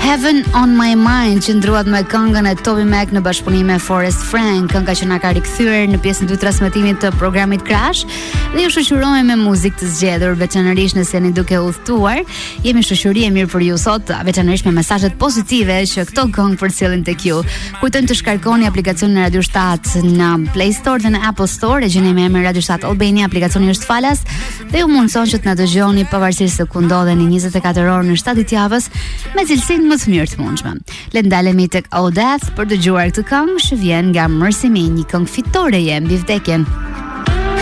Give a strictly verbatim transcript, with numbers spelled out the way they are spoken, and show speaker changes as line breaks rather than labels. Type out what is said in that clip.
Heaven on My Mind që ndruat me këngën e Toby Mac në bashkëpunim me Forrest Frank, kënga që na ka rikthyer në pjesën e dytë transmetimit të programit Crash dhe ju shoqërojmë me muzikë të zgjedhur, veçanërisht nëse jeni duke udhëtuar. Jemi shoqëri e mirë për ju sot, veçanërisht me mesazhet pozitive që këto këngë përcjellin tek ju. Kujtojmë të shkarkoni aplikacionin e Radio shtat në Play Store dhe në Apple Store, e gjeni me emrin Radio shtat Albania, aplikacioni është falas dhe ju mundson që të na dëgjoni pavarësisht se ku ndodheni njëzet e katër orë në shtat ditë javës me cilësinë më të mirë të mundshme. Le të ndalemi tek Oh Death për të dëgjuar këtë këngë që vjen nga Mercy Me, një këngë fitore e mbi vdekjen.